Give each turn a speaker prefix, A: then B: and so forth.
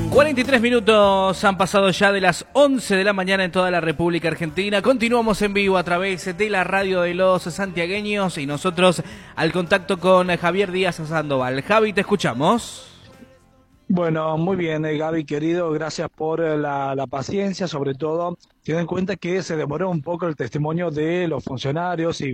A: 43 minutos han pasado ya de las 11 de la mañana en toda la República Argentina. Continuamos en vivo a través de la radio de los santiagueños y nosotros al contacto con Javier Díaz Sandoval. Javi, te escuchamos.
B: Bueno, muy bien, Gaby, querido, gracias por la paciencia, sobre todo teniendo en cuenta que se demoró un poco el testimonio de los funcionarios y